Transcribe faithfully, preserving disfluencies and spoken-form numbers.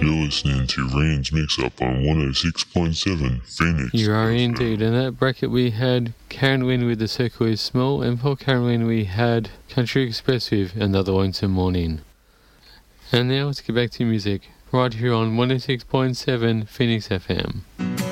You're listening to Rain's Mix-Up on one oh six point seven Phoenix. You are indeed. In that bracket we had Karen Wynn with The Circle is Small, and for Karen Wynn we had Country Express with Another Lonesome Morning. And now let's get back to music, right here on one oh six point seven Phoenix F M.